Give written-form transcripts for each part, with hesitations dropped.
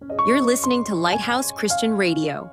You're listening to Lighthouse Christian Radio.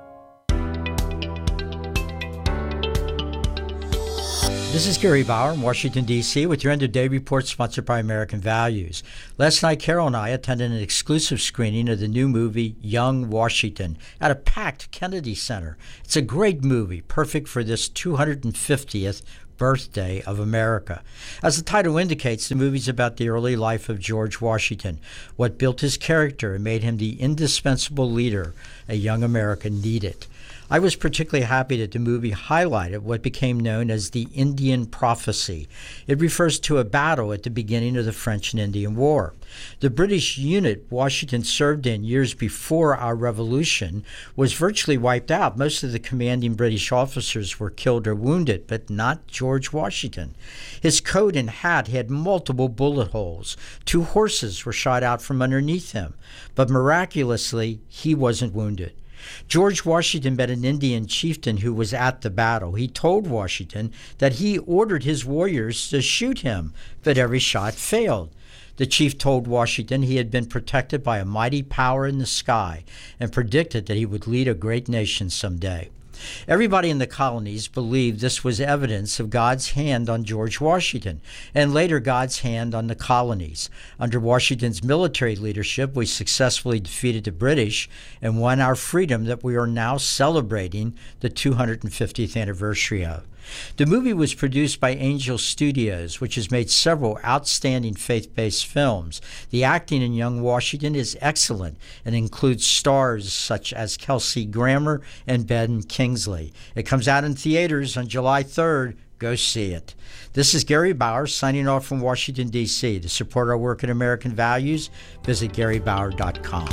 This is Gary Bauer in Washington, D.C. with your end-of-day report sponsored by American Values. Last night, Carol and I attended an exclusive screening of the new movie Young Washington at a packed Kennedy Center. It's a great movie, perfect for this 250th birthday of America. As the title indicates, the movie's about the early life of George Washington, what built his character and made him the indispensable leader a young America needed. I was particularly happy that the movie highlighted what became known as the Indian Prophecy. It refers to a battle at the beginning of the French and Indian War. The British unit Washington served in years before our revolution was virtually wiped out. Most of the commanding British officers were killed or wounded, but not George Washington. His coat and hat had multiple bullet holes. 2 horses were shot out from underneath him, but miraculously, he wasn't wounded. George Washington met an Indian chieftain who was at the battle. He told Washington that he ordered his warriors to shoot him, but every shot failed. The chief told Washington he had been protected by a mighty power in the sky and predicted that he would lead a great nation someday. Everybody in the colonies believed this was evidence of God's hand on George Washington, and later God's hand on the colonies. Under Washington's military leadership, we successfully defeated the British and won our freedom that we are now celebrating the 250th anniversary of. The movie was produced by Angel Studios, which has made several outstanding faith-based films. The acting in Young Washington is excellent and includes stars such as Kelsey Grammer and Ben Kingsley. It comes out in theaters on July 3rd. Go see it. This is Gary Bauer signing off from Washington, D.C. To support our work in American Values, visit GaryBauer.com.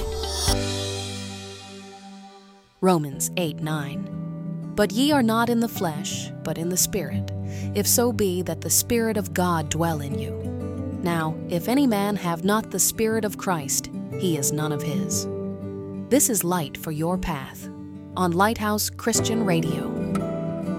Romans 8:9. But ye are not in the flesh, but in the Spirit, if so be that the Spirit of God dwell in you. Now, if any man have not the Spirit of Christ, he is none of his. This is Light for Your Path on Lighthouse Christian Radio.